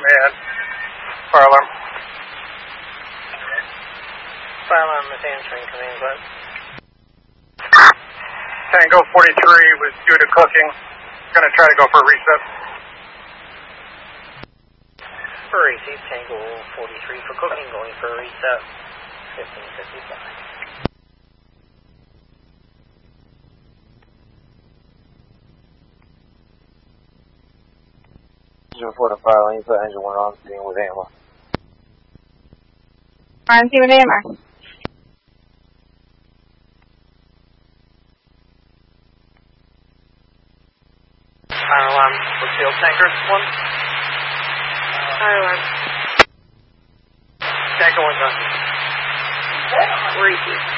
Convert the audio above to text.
ahead. Fire alarm. Fire alarm is answering, command, go ahead. Tango 43 was due to cooking. Going to try to go for a reset. For receive, Tango 43 for cooking, going for a reset. 1555. 4 to 5 lane, put engine 1 on, scene with AMR. On scene with AMR. Fire alarm for field tankers, 1. Fire alarm. Tango 1 done. Receive.